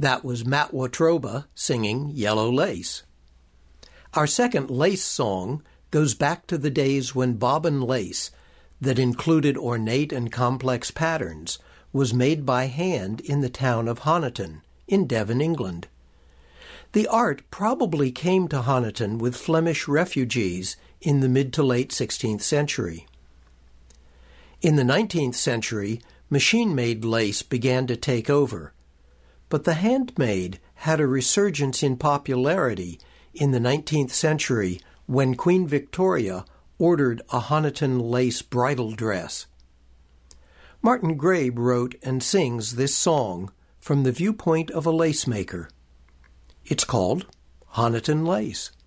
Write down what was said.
That was Matt Watroba singing Yellow Lace. Our second lace song goes back to the days when bobbin lace, that included ornate and complex patterns, was made by hand in the town of Honiton, in Devon, England. The art probably came to Honiton with Flemish refugees in the mid to late 16th century. In the 19th century, machine-made lace began to take over, but the handmade had a resurgence in popularity in the 19th century when Queen Victoria ordered a Honiton lace bridal dress. Martin Grabe wrote and sings this song from the viewpoint of a lace maker. It's called Honiton Lace.